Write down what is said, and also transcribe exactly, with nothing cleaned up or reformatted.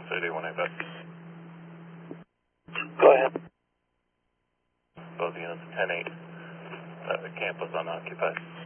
A D one eight back. Go ahead. Both units ten eight. Uh, the camp was unoccupied.